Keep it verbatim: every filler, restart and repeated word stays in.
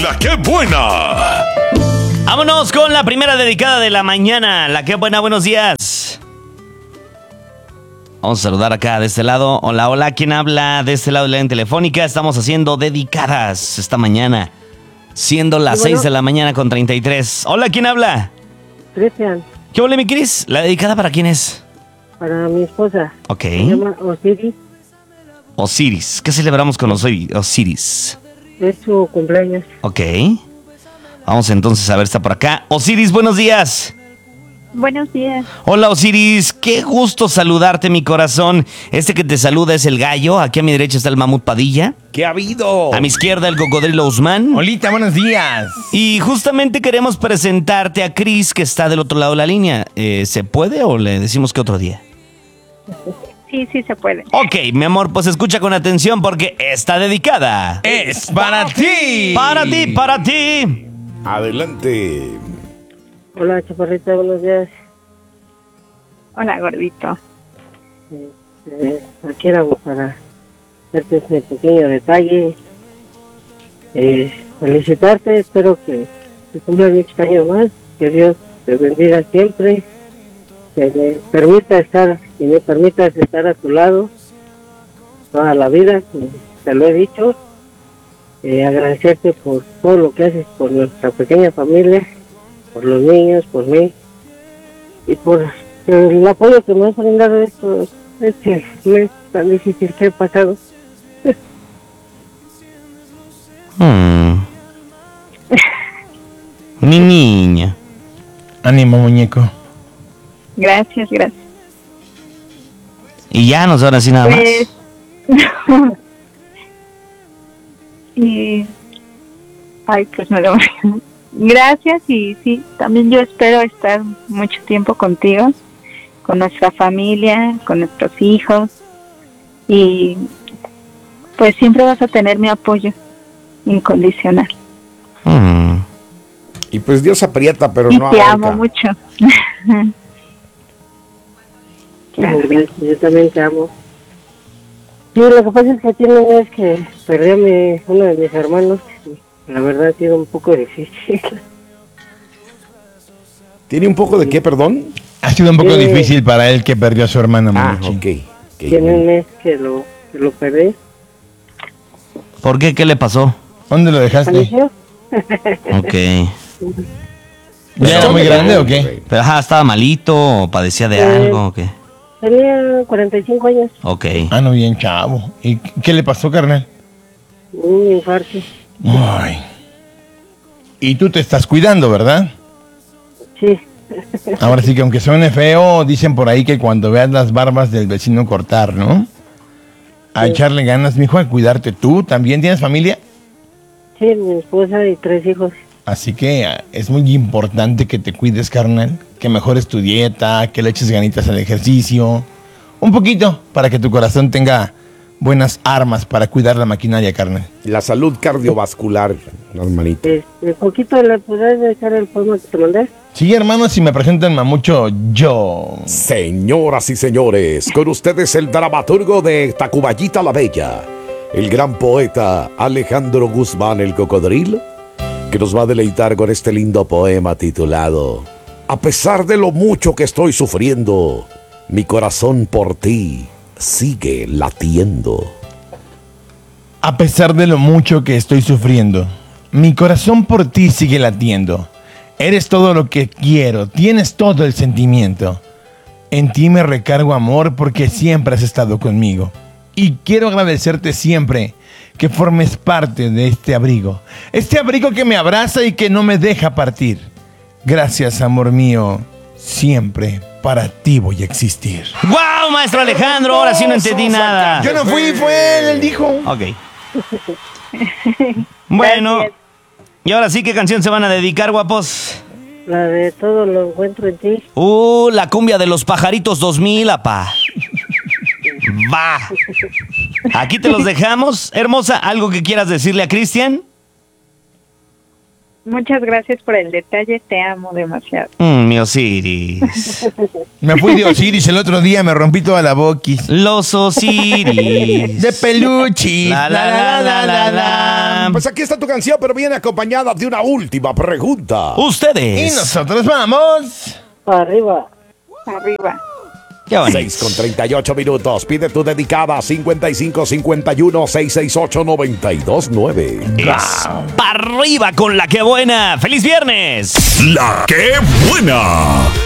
La que buena. Vámonos con la primera dedicada de la mañana. La que buena, buenos días. Vamos a saludar acá de este lado. Hola, hola, ¿quién habla de este lado de la línea telefónica? Estamos haciendo dedicadas esta mañana, siendo las bueno. seis de la mañana con treinta y tres. Hola, ¿quién habla? Cristian, ¿Qué hola, mi Cris? ¿La dedicada para quién es? para mi esposa. Ok. Se llama Osiris. Osiris. ¿Qué celebramos con Osiri- Osiris? Es su cumpleaños. Ok. Vamos entonces a ver, está por acá. Osiris, buenos días. Buenos días. Hola, Osiris. Qué gusto saludarte, mi corazón. Este que te saluda es el gallo. Aquí a mi derecha está el mamut Padilla. ¿Qué ha habido? A mi izquierda el cocodrilo Usman. Olita, buenos días. Y justamente queremos presentarte a Cris, que está del otro lado de la línea. Eh, ¿Se puede o le decimos que otro día? Sí, sí se puede. Ok, mi amor, pues escucha con atención porque está dedicada. Es para ti. Para ti, para ti. Adelante. Hola, chaparrita, buenos días. Hola, gordito. Eh, aquí era para darte este pequeño detalle. Eh, felicitarte, espero que te cumplas muchos años más. Que Dios te bendiga siempre. Que me permita estar, que me permitas estar a tu lado toda la vida, como te lo he dicho. Eh, agradecerte por todo lo que haces por nuestra pequeña familia, por los niños, por mí y por el apoyo que me has brindado estos este mes tan difícil que he pasado. Hmm. Mi niña. Ánimo, muñeco. Gracias, gracias. Y ya nos van a decir nada Pues... más. y... Ay, pues me lo... Gracias y sí, también yo espero estar mucho tiempo contigo, con nuestra familia, con nuestros hijos y pues siempre vas a tener mi apoyo incondicional. Hmm. Y pues Dios aprieta, pero y no te ahorca. amo mucho. Gracias, yo también te amo. Sí, lo que pasa es que tiene una vez que perdí a mi, uno de mis hermanos. La verdad ha sido un poco difícil. ¿Tiene un poco de qué, perdón? Ha sido un poco Sí. difícil para él que perdió a su hermana. Ah, Muñechi. ok. ok. Tiene un mes que lo, que lo perdí. ¿Por qué? ¿Qué le pasó? ¿Dónde lo dejaste? ¿Falleció? Ok. ¿Ya era muy grande o qué? Pero ajá, ¿estaba malito o padecía de Eh. algo o qué? Tenía cuarenta y cinco años, Ok. Ah, no, bien chavo. ¿Y qué le pasó, carnal? un infarto. Ay. Y tú te estás cuidando, ¿verdad? Sí, Ahora sí que aunque suene feo, dicen por ahí que cuando veas las barbas del vecino cortar, ¿no? A Sí. echarle ganas, mijo, a cuidarte. ¿Tú también tienes familia? sí, mi esposa y tres hijos. Así que ah, es muy importante que te cuides, carnal, que mejores tu dieta, que le eches ganitas al ejercicio, un poquito para que tu corazón tenga buenas armas para cuidar la maquinaria, carnal. La salud cardiovascular, hermanito. Este, poquito le podrás dejar el poema que te mandé. Sí, hermanos, si me presentan Mamucho, yo. Señoras y señores, con ustedes el dramaturgo de Tacubayita la Bella, el gran poeta Alejandro Guzmán el Cocodrilo, que nos va a deleitar con este lindo poema titulado A pesar de lo mucho que estoy sufriendo, mi corazón por ti sigue latiendo. A pesar de lo mucho que estoy sufriendo, mi corazón por ti sigue latiendo. Eres todo lo que quiero, tienes todo el sentimiento. En ti me recargo amor porque siempre has estado conmigo. Y quiero agradecerte siempre que formes parte de este abrigo. Este abrigo que me abraza y que no me deja partir. Gracias, amor mío. Siempre para ti voy a existir. ¡Guau, maestro Alejandro! Ahora sí no entendí nada. Yo no fui, fue él, él dijo. Ok. Bueno, Gracias. y ahora sí, ¿qué canción se van a dedicar, guapos? La de todo lo encuentro en ti. Uh, la cumbia de los pajaritos dos mil, apá. Va. Aquí te los dejamos. Hermosa, ¿algo que quieras decirle a Cristian? Muchas gracias por el detalle, te amo demasiado. Mm, mi Osiris. Me fui de Osiris el otro día, me rompí toda la boquis. Los Osiris. De peluchis. La, la, la, la, la, la. buena. Pues aquí está tu canción, pero viene acompañada de una última pregunta. Y Ustedes. nosotros vamos. Para arriba. Arriba. Qué bonito. seis con treinta y ocho minutos. Pide tu dedicada cincuenta y cinco cincuenta y uno seiscientos sesenta y ocho noventa y dos nueve. Es para arriba con la que buena. ¡Feliz viernes! La que buena.